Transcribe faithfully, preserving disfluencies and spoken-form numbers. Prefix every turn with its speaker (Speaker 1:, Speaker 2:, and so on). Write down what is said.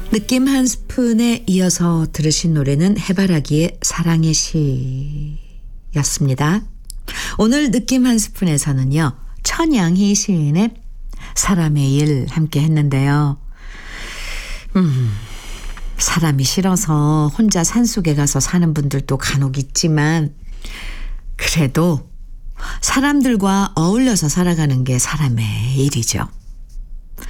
Speaker 1: 느낌 한 스푼에 이어서 들으신 노래는 해바라기의 사랑의 시였습니다. 오늘 느낌 한 스푼에서는요, 천양희 시인의 사람의 일 함께 했는데요. 음, 사람이 싫어서 혼자 산속에 가서 사는 분들도 간혹 있지만 그래도 사람들과 어울려서 살아가는 게 사람의 일이죠.